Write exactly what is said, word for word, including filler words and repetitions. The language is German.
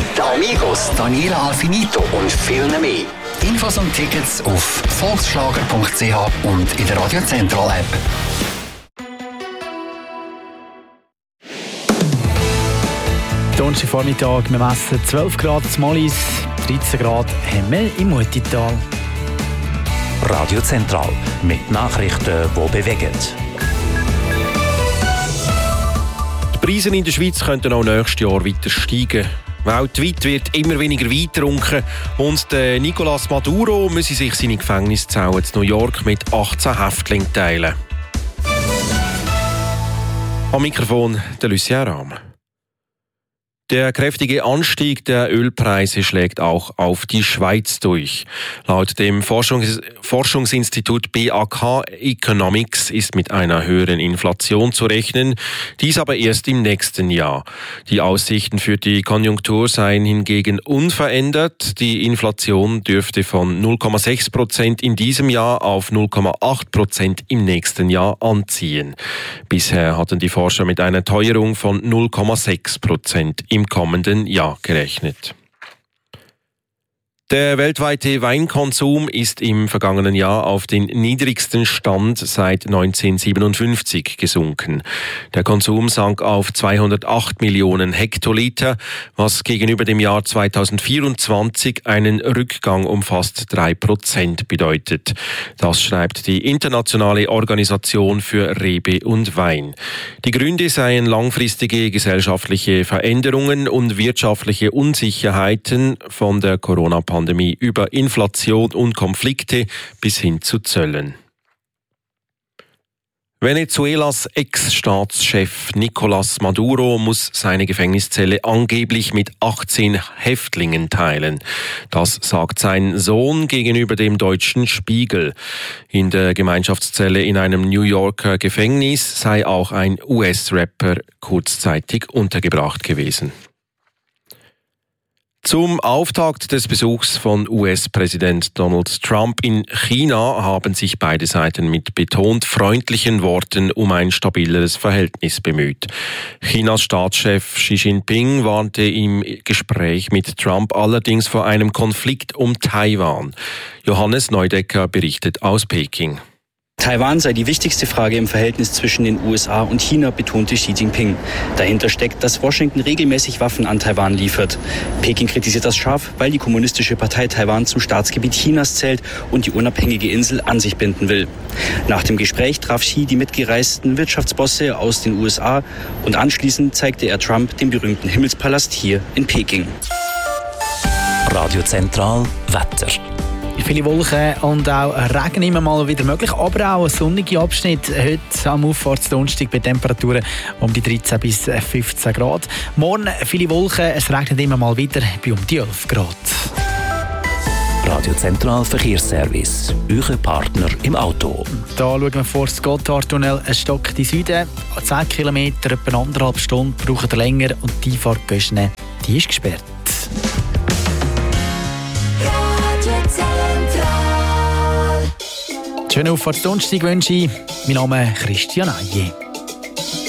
die Amigos, Daniela Alfinito und viel mehr. Infos und Tickets auf volksschlager punkt c h und in der Radio Central App. Donnerstagvormittag, wir messen zwölf Grad in Mollis, dreizehn Grad haben wir im Mutital. Radio Central mit Nachrichten, die bewegen. Die Preise in der Schweiz könnten auch nächstes Jahr weiter steigen. Weltweit wird immer weniger Wein getrunken und der Nicolás Maduro müsse sich seine Gefängniszelle in New York mit achtzehn Häftlingen teilen. Am Mikrofon der Lucien Rahm. Der kräftige Anstieg der Ölpreise schlägt auch auf die Schweiz durch. Laut dem Forschungs- Forschungsinstitut B A K Economics ist mit einer höheren Inflation zu rechnen, dies aber erst im nächsten Jahr. Die Aussichten für die Konjunktur seien hingegen unverändert. Die Inflation dürfte von null Komma sechs Prozent in diesem Jahr auf null Komma acht Prozent im nächsten Jahr anziehen. Bisher hatten die Forscher mit einer Teuerung von null Komma sechs Prozent im kommenden Jahr gerechnet. Der weltweite Weinkonsum ist im vergangenen Jahr auf den niedrigsten Stand seit neunzehnhundertsiebenundfünfzig gesunken. Der Konsum sank auf zweihundertacht Millionen Hektoliter, was gegenüber dem Jahr zweitausendvierundzwanzig einen Rückgang um fast drei Prozent bedeutet. Das schreibt die Internationale Organisation für Rebe und Wein. Die Gründe seien langfristige gesellschaftliche Veränderungen und wirtschaftliche Unsicherheiten von der Corona-Pandemie über Inflation und Konflikte bis hin zu Zöllen. Venezuelas Ex-Staatschef Nicolás Maduro muss seine Gefängniszelle angeblich mit achtzehn Häftlingen teilen. Das sagt sein Sohn gegenüber dem deutschen Spiegel. In der Gemeinschaftszelle in einem New Yorker Gefängnis sei auch ein U S-Rapper kurzzeitig untergebracht gewesen. Zum Auftakt des Besuchs von U S-Präsident Donald Trump in China haben sich beide Seiten mit betont freundlichen Worten um ein stabileres Verhältnis bemüht. Chinas Staatschef Xi Jinping warnte im Gespräch mit Trump allerdings vor einem Konflikt um Taiwan. Johannes Neudecker berichtet aus Peking. Taiwan sei die wichtigste Frage im Verhältnis zwischen den U S A und China, betonte Xi Jinping. Dahinter steckt, dass Washington regelmäßig Waffen an Taiwan liefert. Peking kritisiert das scharf, weil die Kommunistische Partei Taiwan zum Staatsgebiet Chinas zählt und die unabhängige Insel an sich binden will. Nach dem Gespräch traf Xi die mitgereisten Wirtschaftsbosse aus den U S A und anschließend zeigte er Trump den berühmten Himmelspalast hier in Peking. Radio Central Wetter. Viele Wolken und auch Regen immer mal wieder möglich, aber auch ein sonniger Abschnitt heute am Auffahrtsdonnerstag bei Temperaturen um die dreizehn bis fünfzehn Grad. Morgen viele Wolken, es regnet immer mal wieder bei um die elf Grad. Radio Central Verkehrsservice, euer Partner im Auto. Da schauen wir vor das Gotthardtunnel einen Stock in Süden. zehn Kilometer, etwa anderthalb Stunden braucht ihr länger und die Fahrt Göschne, die ist gesperrt. Schönen Auffahrtsdonnerstag wünsche ich. Mein Name ist Christian Aye.